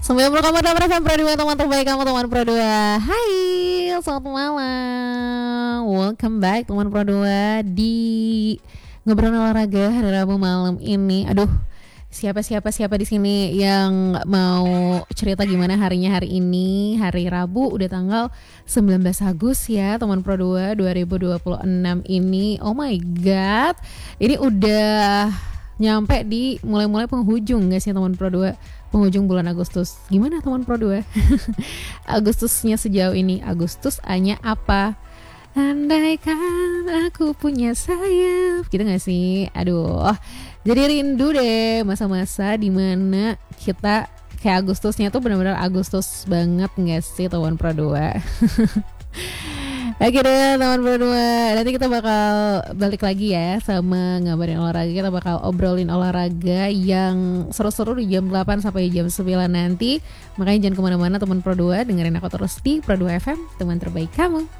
90,8 FM Pro 2, teman terbaik kamu, teman Pro 2. Hai, selamat malam. Welcome back teman Pro 2 di Ngobrol Olahraga hari Rabu malam ini. Aduh, siapa di sini yang mau cerita gimana harinya hari ini? Hari Rabu udah tanggal 19 Agustus ya, teman Pro 2 2026 ini. Oh my god. Ini udah nyampe di mulai penghujung gak sih teman Pro 2? Penghujung bulan Agustus. Gimana teman Pro 2? Agustusnya sejauh ini. Agustus hanya apa? Andaikan aku punya sayap. Gitu gak sih? Aduh. Jadi rindu deh masa-masa dimana kita kayak Agustusnya tuh benar-benar Agustus banget gak sih teman Pro 2? Oke deh teman Pro 2, nanti kita bakal balik lagi ya sama ngabarin olahraga. Kita bakal obrolin olahraga yang seru-seru di jam 8 sampai jam 9 nanti. Makanya jangan kemana-mana teman Pro 2, dengerin aku terus di Pro 2 FM, teman terbaik kamu.